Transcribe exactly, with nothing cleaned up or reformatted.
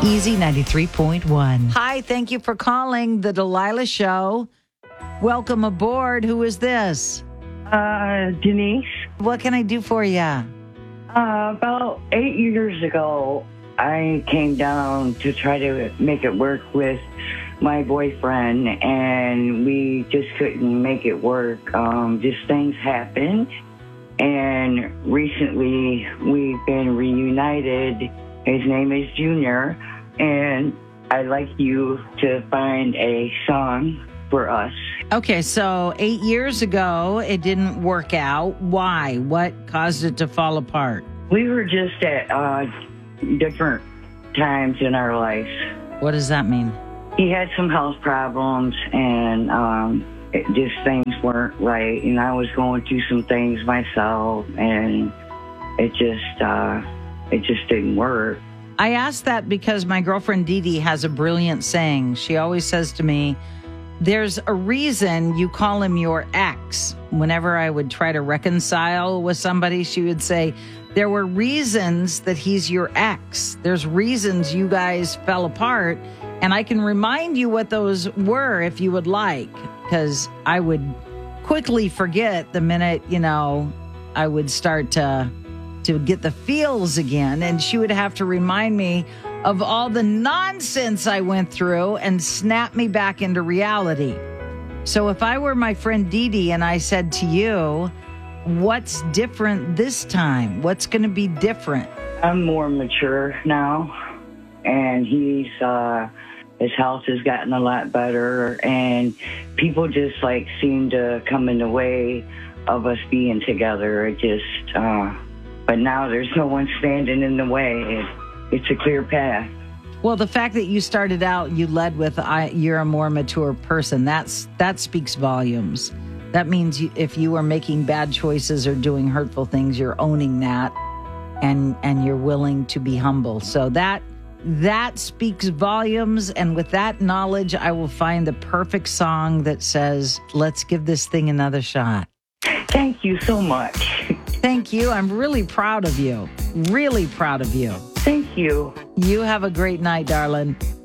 Easy ninety-three point one. Hi, thank you for calling the Delilah Show. Welcome aboard. Who is this? Uh, Denise. What can I do for you? Uh, about eight years ago, I came down to try to make it work with my boyfriend, and we just couldn't make it work. Um, just things happened, and recently we've been reunited. His name is Junior, and I'd like you to find a song for us. Okay, so eight years ago, it didn't work out. Why? What caused it to fall apart? We were just at uh, different times in our lives. What does that mean? He had some health problems, and um, it, just things weren't right. And I was going through some things myself, and it just uh, it just didn't work. I asked that because my girlfriend Dee Dee has a brilliant saying. She always says to me, there's a reason you call him your ex. Whenever I would try to reconcile with somebody, she would say, there were reasons that he's your ex. There's reasons you guys fell apart. And I can remind you what those were if you would like, because I would quickly forget the minute, you know, I would start to, to get the feels again. And she would have to remind me of all the nonsense I went through and snap me back into reality. So if I were my friend Dee Dee and I said to you, what's different this time? What's going to be different? I'm more mature now, and he's, uh, his health has gotten a lot better, and people just like seem to come in the way of us being together. It just, uh, but now there's no one standing in the way. It, it's a clear path. Well, the fact that you started out, you led with, I, you're a more mature person, that's that speaks volumes. That means you, if you are making bad choices or doing hurtful things, you're owning that, and and you're willing to be humble. So that that speaks volumes. And with that knowledge, I will find the perfect song that says, let's give this thing another shot. Thank you so much. Thank you. I'm really proud of you. Really proud of you. Thank you. You have a great night, darling.